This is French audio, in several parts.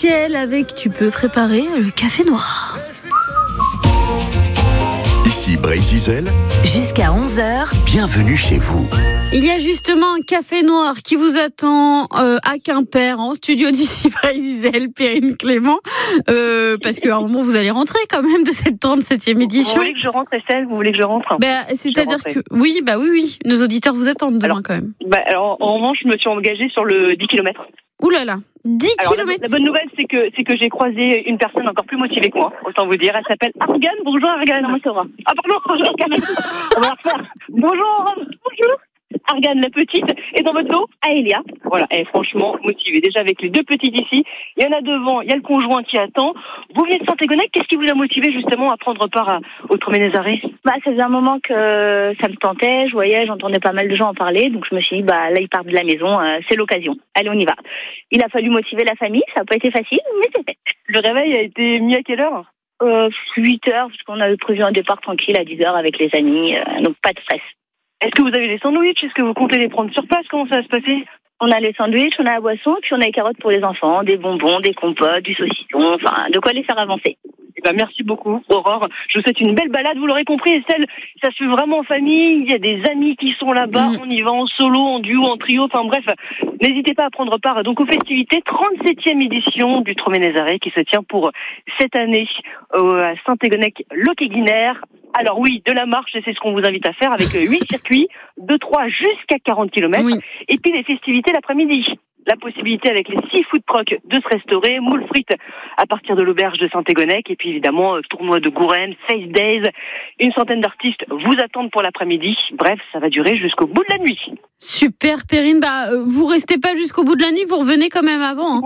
Ciel avec Tu peux préparer le café noir. Ici Brésil, jusqu'à 11h, bienvenue chez vous. Il y a justement un café noir qui vous attend à Quimper, en studio d'ici Brésil, Perrine Clément, parce qu'à un moment vous allez rentrer quand même de cette 37e édition. Vous voulez que je rentre, Estelle ? Vous voulez que je rentre ? C'est-à-dire que oui, nos auditeurs vous attendent demain quand même. Alors, en revanche, je me suis engagée sur le 10 km. Ouh là là, 10 km. La bonne nouvelle, c'est que j'ai croisé une personne encore plus motivée que moi, autant vous dire. Elle s'appelle Argan. Bonjour Argan. Non, ça va. Ah pardon, Argan. On va la refaire. Bonjour. Argan, la petite, et dans votre dos, Aélia. Voilà, elle est franchement motivée. Déjà avec les deux petites ici, il y en a devant, il y a le conjoint qui attend. Vous venez de Saint-Égonec, qu'est-ce qui vous a motivé justement à prendre part au Troménez-Arrêt ? Ça faisait un moment que ça me tentait, je voyais, j'entendais pas mal de gens en parler, donc je me suis dit, là ils partent de la maison, c'est l'occasion. Allez, on y va. Il a fallu motiver la famille, ça n'a pas été facile, mais c'est fait. Le réveil a été mis à quelle heure ? 8 heures, parce qu'on avait prévu un départ tranquille à 10 heures avec les amis, donc pas de stress. Est-ce que vous avez les sandwichs ? Est-ce que vous comptez les prendre sur place ? Comment ça va se passer ? On a les sandwichs, on a la boisson, puis on a les carottes pour les enfants, des bonbons, des compotes, du saucisson, enfin, de quoi les faire avancer. Merci beaucoup, Aurore. Je vous souhaite une belle balade. Vous l'aurez compris, Estelle, ça se fait vraiment en famille. Il y a des amis qui sont là-bas. On y va en solo, en duo, en trio. Enfin bref, n'hésitez pas à prendre part donc aux festivités. 37e édition du Troménez-Arrêt qui se tient pour cette année à Saint-Égonec-Loquet-Guinère. Alors oui, de la marche, et c'est ce qu'on vous invite à faire avec 8 circuits, de 3 jusqu'à 40 km. Oui. Et puis les festivités l'après-midi. La possibilité avec les 6 food trucks de se restaurer, moules frites à partir de l'auberge de Saint-Égonec, et puis évidemment tournoi de Gouren, Face Days. Une centaine d'artistes vous attendent pour l'après-midi. Bref, ça va durer jusqu'au bout de la nuit. Super Perrine, vous restez pas jusqu'au bout de la nuit, vous revenez quand même avant.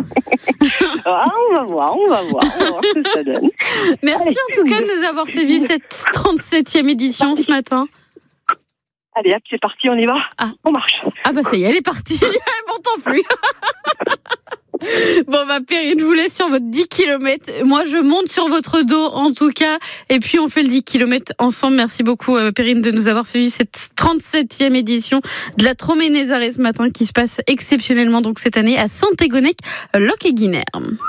On va voir ce que ça donne. Merci en tout cas de nous avoir fait vivre cette 37e édition ce matin. Allez hop, c'est parti, on y va. On marche. Ça y est, elle est partie. Elle m'entend plus. Perrine, je vous laisse sur votre 10 km. Moi, je monte sur votre dos, en tout cas. Et puis, on fait le 10 km ensemble. Merci beaucoup, Perrine, de nous avoir fait vivre cette 37e édition de la Troménez-Arrêt ce matin, qui se passe exceptionnellement, donc, cette année, à Saint-Égonec-Loquet-Guinère.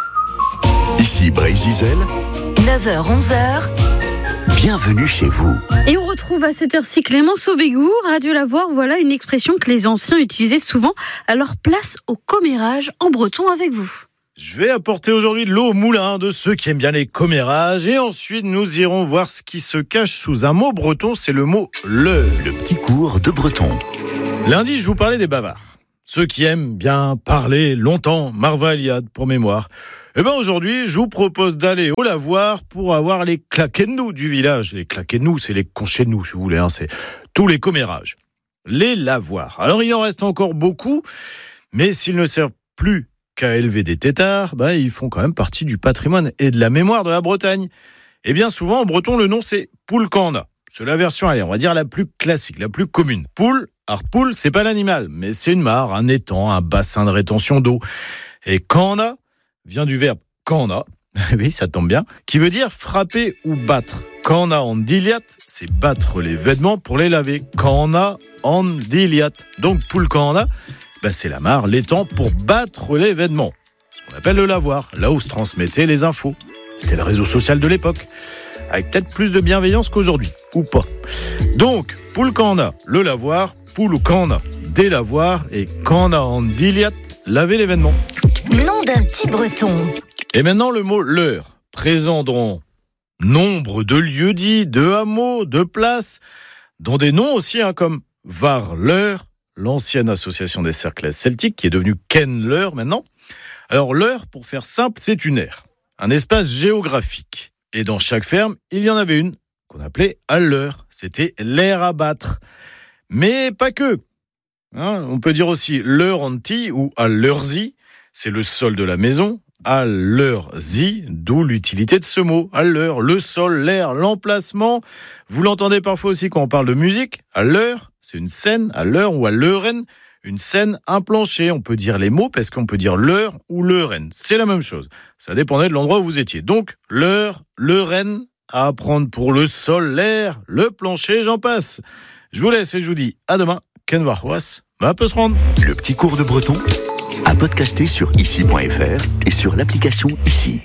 Ici Brésil, 9h, 11h. Bienvenue chez vous. Et on retrouve à cette heure-ci Clémence Aubégou, Radio Lavoir. Voilà une expression que les anciens utilisaient souvent. Alors place au commérage en breton avec vous. Je vais apporter aujourd'hui de l'eau au moulin de ceux qui aiment bien les commérages. Et ensuite, nous irons voir ce qui se cache sous un mot breton. C'est le mot « le ». Le petit cours de breton. Lundi, je vous parlais des bavards. Ceux qui aiment bien parler longtemps, Marvaliade pour mémoire. Aujourd'hui, je vous propose d'aller au lavoir pour avoir les claquenous du village. Les claquenous, c'est les conchenous, si vous voulez, c'est tous les commérages. Les lavoirs. Alors, il en reste encore beaucoup, mais s'ils ne servent plus qu'à élever des têtards, ils font quand même partie du patrimoine et de la mémoire de la Bretagne. Et bien souvent, en breton, le nom, c'est poulkanda. C'est la version, on va dire, la plus classique, la plus commune. Poule, poule, c'est pas l'animal, mais c'est une mare, un étang, un bassin de rétention d'eau. Et kanda vient du verbe kanda, oui, ça tombe bien, qui veut dire frapper ou battre. Kanda andiliat, c'est battre les vêtements pour les laver. Kanda andiliat. Donc, poulkanda, c'est la mare, l'étang pour battre les vêtements. Ce qu'on appelle le lavoir, là où se transmettaient les infos. C'était le réseau social de l'époque, avec peut-être plus de bienveillance qu'aujourd'hui, ou pas. Donc, poulkanda, le lavoir, poulkanda, des lavoirs, et kanda andiliat, laver les vêtements. Nom d'un petit breton. Et maintenant, le mot « leur », présent dans nombre de lieux-dits, de hameaux, de places, dont des noms aussi, comme Var-leur, l'ancienne association des cercles celtiques, qui est devenue Ken-leur maintenant. Alors, leur, pour faire simple, c'est une aire, un espace géographique. Et dans chaque ferme, il y en avait une qu'on appelait « à l'heure ». C'était l'aire à battre. Mais pas que. On peut dire aussi « leur anti » ou « à l'heure-y ». C'est le sol de la maison, à l'heure-y, d'où l'utilité de ce mot. À l'heure, le sol, l'air, l'emplacement. Vous l'entendez parfois aussi quand on parle de musique. À l'heure, c'est une scène, à l'heure ou à l'euren, une scène, un plancher. On peut dire les mots parce qu'on peut dire l'heure ou l'euren. C'est la même chose. Ça dépendait de l'endroit où vous étiez. Donc, l'heure, l'euren, à apprendre pour le sol, l'air, le plancher, j'en passe. Je vous laisse et je vous dis à demain. Ken Warhoas, On peut se rendre. Le petit cours de breton à podcaster sur ici.fr et sur l'application Ici.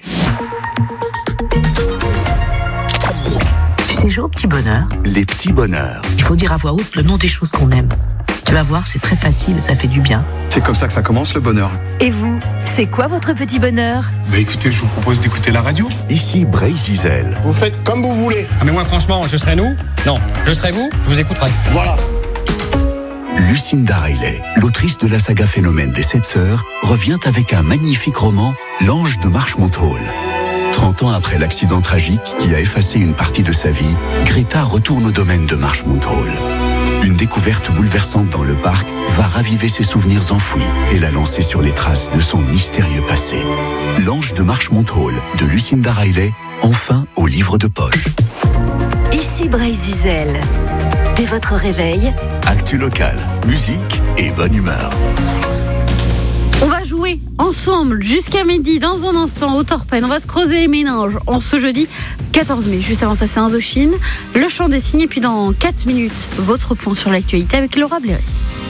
Tu sais jouer au petit bonheur? Les petits bonheurs. Il faut dire à voix haute le nom des choses qu'on aime. Tu vas voir, c'est très facile, ça fait du bien. C'est comme ça que ça commence le bonheur. Et vous, c'est quoi votre petit bonheur? Écoutez, je vous propose d'écouter la radio. Ici Bray-Zizel. Vous faites comme vous voulez. Ah mais moi franchement, je serais nous? Non, je serais vous, je vous écouterai. Voilà. Lucinda Riley, l'autrice de la saga Phénomène des 7 sœurs, revient avec un magnifique roman, L'Ange de Marshmont-Hall. 30 ans après l'accident tragique qui a effacé une partie de sa vie, Greta retourne au domaine de Marshmont-Hall. Une découverte bouleversante dans le parc va raviver ses souvenirs enfouis et la lancer sur les traces de son mystérieux passé. L'Ange de Marshmont-Hall de Lucinda Riley, enfin au livre de poche. Ici Bray-Zizel. Dès votre réveil, Actu local, musique et bonne humeur. On va jouer ensemble jusqu'à midi dans un instant au Torpen. On va se creuser les méninges en ce jeudi 14 mai. Juste avant ça, c'est Indochine, le chant des signes. Et puis dans 4 minutes, votre point sur l'actualité avec Laura Bléry.